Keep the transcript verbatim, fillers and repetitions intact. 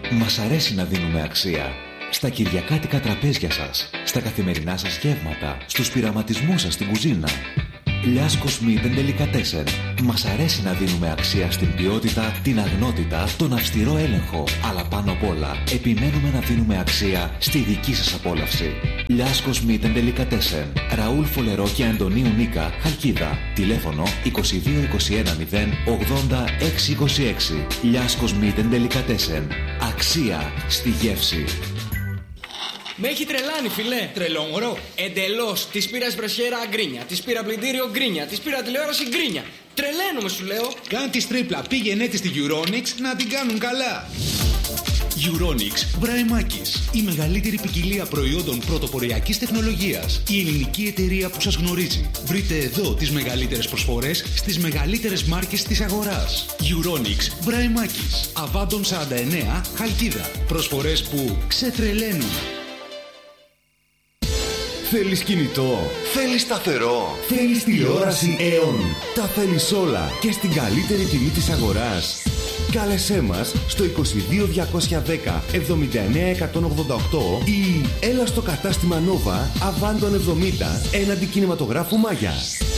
Μας αρέσει να δίνουμε αξία. Στα κυριακάτικα τραπέζια σας, στα καθημερινά σας γεύματα, στους πειραματισμούς σας στην κουζίνα. Λιάσκος Meat and Delicatessen. Μας αρέσει να δίνουμε αξία στην ποιότητα, την αγνότητα, τον αυστηρό έλεγχο. Αλλά πάνω απ' όλα, επιμένουμε να δίνουμε αξία στη δική σας απόλαυση. Λιάσκος Meat and Delicatessen. Ραούλ Φολερό και Αντωνίου Νίκα, Χαλκίδα. Τηλέφωνο είκοσι δύο είκοσι ένα μηδέν ογδόντα έξι είκοσι έξι. Λιάσκος Meat and Delicatessen. Αξία στη γεύση. Με έχει τρελάνει, φιλέ. Τρελόμορο. Εντελώς. Της πήρα εσπρεσιέρα γκρίνια. Της πήρα πλυντήριο γκρίνια. Της πήρα τηλεόραση γκρίνια. Τρελαίνομαι, σου λέω. Κάν τη τρίπλα. Πήγαινε τη στη Euronics να την κάνουν καλά. Euronics Βραϊμάκης. Η μεγαλύτερη ποικιλία προϊόντων πρωτοποριακής τεχνολογίας. Η ελληνική εταιρεία που σας γνωρίζει. Βρείτε εδώ τις μεγαλύτερες προσφορές στις μεγαλύτερες μάρκες της αγοράς. Euronics Βραϊμάκης. Αβάντων σαράντα εννέα, Χαλκίδα. Προσφορές που ξετρελαίνουν. Θέλεις κινητό, θέλεις σταθερό, θέλεις τηλεόραση Aeon. Τα θέλεις όλα και στην καλύτερη τιμή της αγοράς. Κάλεσέ μας στο είκοσι δύο διακόσια δέκα εβδομήντα εννέα εκατόν ογδόντα οκτώ ή έλα στο κατάστημα Nova Αβάντων εβδομήντα έναντι κινηματογράφου Μάγια.